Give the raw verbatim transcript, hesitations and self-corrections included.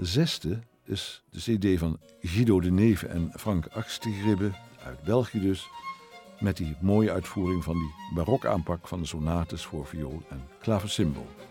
De zesde is de cd van Guido de Neve en Frank Achtergribbe, uit België dus, met die mooie uitvoering van die barokaanpak van de sonates voor viool en klavecimbal.